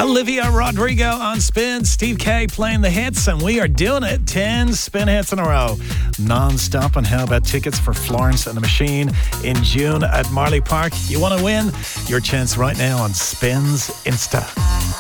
Olivia Rodrigo on Spin, Steve K playing the hits, and we are doing it 10 Spin hits in a row, non-stop. And how about tickets for Florence and the Machine in June at Marley Park? You want to win? Your chance right now on Spin's Insta.